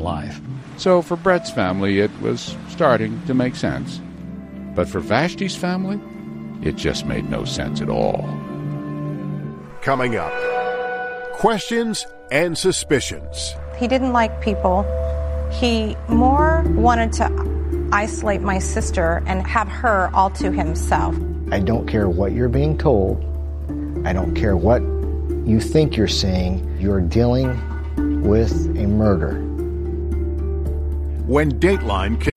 alive. So for Brett's family, it was starting to make sense. But for Vashti's family, it just made no sense at all. Coming up, questions and suspicions. He didn't like people. He more wanted to isolate my sister and have her all to himself. I don't care what you're being told. I don't care what you think you're saying. You're dealing with a murder. When Dateline